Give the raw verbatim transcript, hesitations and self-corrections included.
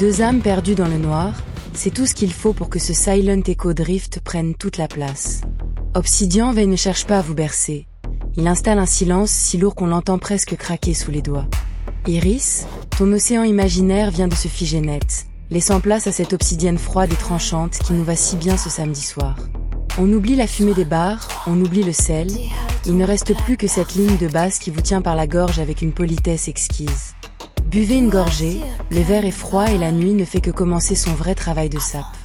Deux âmes perdues dans le noir, c'est tout ce qu'il faut pour que ce Silent Echo Drift prenne toute la place. Obsidian Veil ne cherche pas à vous bercer. Il installe un silence si lourd qu'on l'entend presque craquer sous les doigts. Iris, ton océan imaginaire vient de se figer net, laissant place à cette obsidienne froide et tranchante qui nous va si bien ce samedi soir. On oublie la fumée des bars, on oublie le sel, il ne reste plus que cette ligne de basse qui vous tient par la gorge avec une politesse exquise. Buvez une gorgée, le verre est froid et la nuit ne fait que commencer son vrai travail de sape.